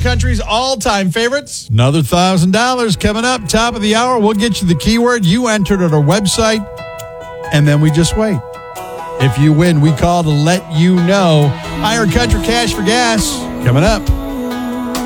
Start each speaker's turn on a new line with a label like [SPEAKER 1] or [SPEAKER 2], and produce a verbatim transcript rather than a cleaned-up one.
[SPEAKER 1] Country's all-time favorites. Another one thousand dollars coming up, top of the hour. We'll get you the keyword you entered at our website, and then we just wait. If you win, we call to let you know. Iron Country Cash for Gas coming up.